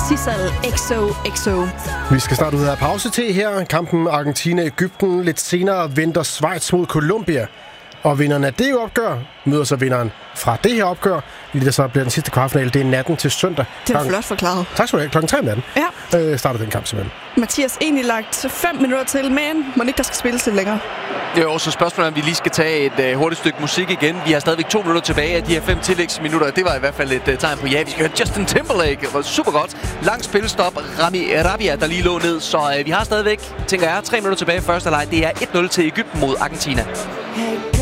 Sissel XOXO. Vi skal snart ud af pause til her. Kampen Argentina-Egypten. Lidt senere venter Schweiz mod Colombia. Og vinderen af det opgør møder så vinderen fra det her opgør. Lige der så bliver den sidste kvartfinale. Det er natten til søndag. Det er flot forklaret. Tak skal du have. Klokken 3 om natten. Ja. Starter den kamp simpelthen. Mathias, egentlig lagt 5 minutter til, men må ikke der skal spilles lidt længere? Jo, så spørgsmålet om vi lige skal tage et hurtigt stykke musik igen. Vi har stadigvæk 2 minutter tilbage af de her 5 tillægsminutter. Det var i hvert fald et tegn på, ja, vi skal høre Justin Timberlake. Det var super godt. Lang spilstop. Rami Rabia, der lige lå ned. Så vi har stadigvæk, tænker jeg, 3 minutter tilbage i første leg. Det er 1-0 til Egypten mod Argentina.